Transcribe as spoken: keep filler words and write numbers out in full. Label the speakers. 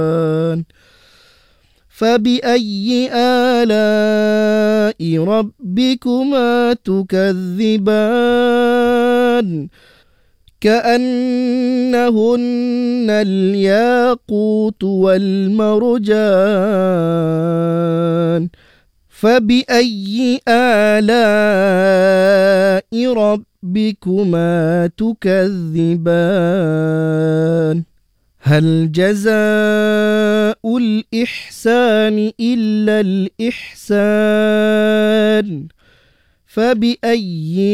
Speaker 1: فبأي آلاء ربكما تكذبان كأنهن الياقوت والمرجان فبأي آلاء ربكما تكذبان هل جزاء الإحسان إلا الإحسان فبأي